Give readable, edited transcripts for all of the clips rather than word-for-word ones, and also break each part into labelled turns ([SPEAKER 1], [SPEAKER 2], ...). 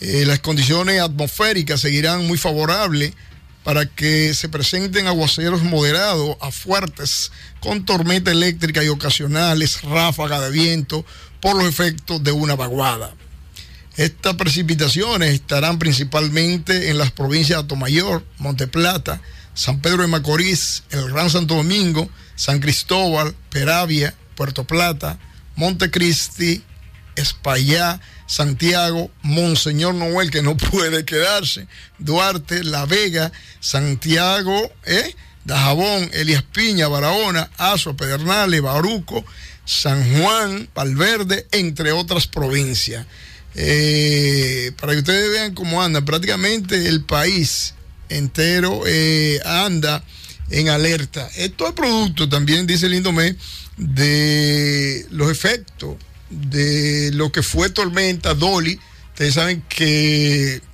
[SPEAKER 1] Las condiciones atmosféricas seguirán muy favorables para que se presenten aguaceros moderados a fuertes con tormenta eléctrica y ocasionales ráfagas de viento por los efectos de una vaguada. Estas precipitaciones estarán principalmente en las provincias de Atomayor, Monte Plata, San Pedro de Macorís, el Gran Santo Domingo, San Cristóbal, Peravia, Puerto Plata, Montecristi, Espaillá, Santiago, Monseñor Noel, que no puede quedarse, Duarte, La Vega, Santiago, Dajabón, Elías Piña, Barahona, Azua, Pedernales, Bauruco, San Juan, Valverde, entre otras provincias. Para que ustedes vean cómo anda, prácticamente el país entero anda en alerta. Esto es producto también, dice el Indomé, de los efectos de lo que fue tormenta Dolly. Ustedes saben que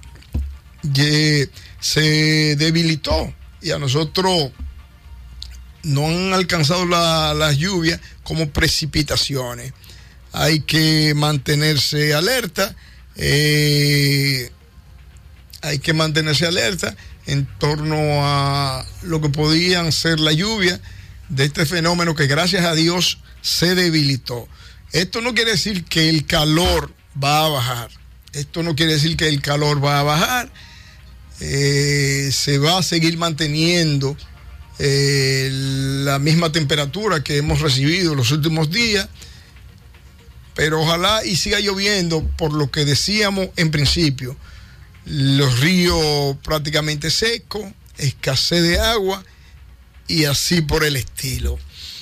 [SPEAKER 1] se debilitó y a nosotros no han alcanzado las lluvias como precipitaciones. Hay que mantenerse alerta, en torno a lo que podían ser la lluvia de este fenómeno que gracias a Dios se debilitó. Esto no quiere decir que el calor va a bajar. Se va a seguir manteniendo la misma temperatura que hemos recibido los últimos días, pero ojalá y siga lloviendo, por lo que decíamos en principio, los ríos prácticamente secos, escasez de agua y así por el estilo.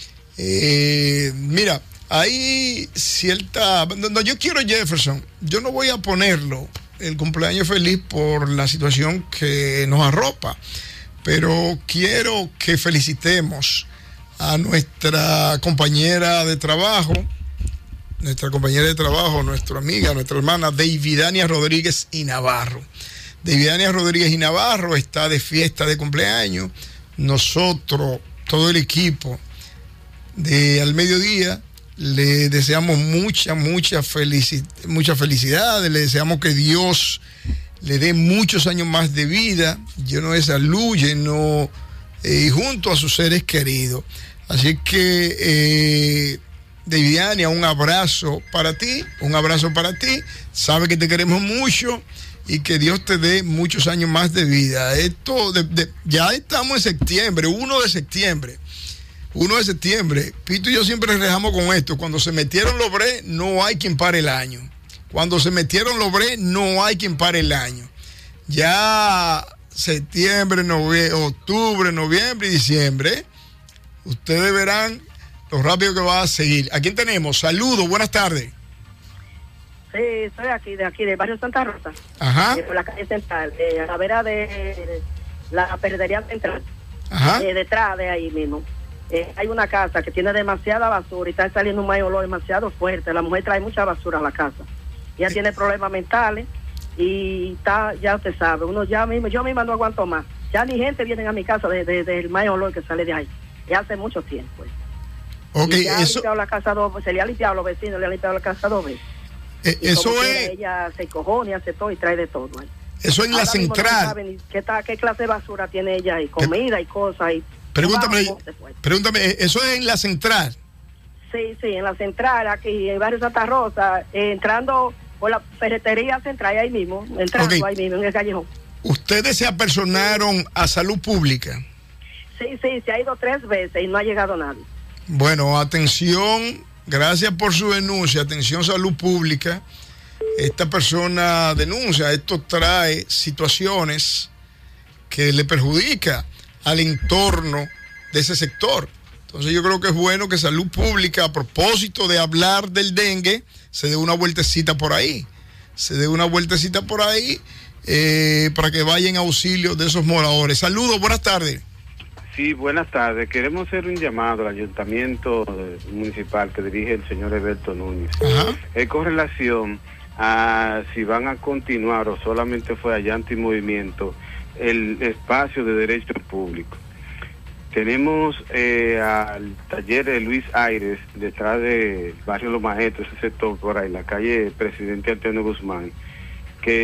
[SPEAKER 1] Mira, hay cierta... No, yo quiero Jefferson, yo no voy a ponerlo el cumpleaños feliz por la situación que nos arropa, pero quiero que felicitemos a nuestra compañera de trabajo, nuestra amiga, nuestra hermana Davidania Rodríguez y Navarro. Davidania Rodríguez y Navarro está de fiesta de cumpleaños. Nosotros, todo el equipo de Al Mediodía, le deseamos mucha felicidad, le deseamos que Dios le dé muchos años más de vida, lleno de salud, y junto a sus seres queridos. Así que Davidania, un abrazo para ti, sabe que te queremos mucho y que Dios te dé muchos años más de vida. Ya estamos en septiembre, 1 de septiembre, Pito y yo siempre rejamos con esto: cuando se metieron los bre, no hay quien pare el año. Ya septiembre, octubre, noviembre y diciembre, ustedes verán lo rápido que va a seguir. ¿A quién tenemos? Saludos, buenas tardes.
[SPEAKER 2] Sí, estoy de aquí, del barrio Santa Rosa.
[SPEAKER 1] Ajá.
[SPEAKER 2] Por la calle central, a la vera de la perdería central.
[SPEAKER 1] Ajá.
[SPEAKER 2] Detrás de ahí mismo. Hay una casa que tiene demasiada basura y está saliendo un mal olor demasiado fuerte. La mujer trae mucha basura a la casa. Ella tiene problemas mentales y está, ya usted sabe, yo misma no aguanto más. Ya ni gente viene a mi casa del mal olor que sale de ahí. Ya hace mucho tiempo.
[SPEAKER 1] Okay,
[SPEAKER 2] ya eso... la casa se le ha limpiado a los vecinos, le ha limpiado la casa 2 veces.
[SPEAKER 1] Eso es...
[SPEAKER 2] Ella se cojone, hace todo y trae de todo.
[SPEAKER 1] Eso en la central.
[SPEAKER 2] No saben qué clase de basura tiene ella ahí, comida y cosas.
[SPEAKER 1] Pregúntame, ¿eso es en la central?
[SPEAKER 2] Sí, en la central, aquí en el barrio Santa Rosa, entrando por la ferretería central, ahí mismo, ahí mismo, en el callejón.
[SPEAKER 1] ¿Ustedes se apersonaron a salud pública?
[SPEAKER 2] Sí, se ha ido 3 veces y no ha llegado nadie.
[SPEAKER 1] Bueno, atención, gracias por su denuncia, atención salud pública. Esta persona denuncia, esto trae situaciones que le perjudica al entorno de ese sector. Entonces yo creo que es bueno que salud pública, a propósito de hablar del dengue, se dé una vueltecita por ahí, para que vayan en auxilio de esos moradores. Saludos, buenas tardes.
[SPEAKER 3] Sí, buenas tardes. Queremos hacer un llamado al ayuntamiento municipal que dirige el señor Alberto Núñez. Con relación a si van a continuar o solamente fue allá antimovimiento el espacio de derecho público. Tenemos al taller de Luis Aires detrás del barrio Los Maestros, ese sector por ahí, la calle Presidente Antonio Guzmán.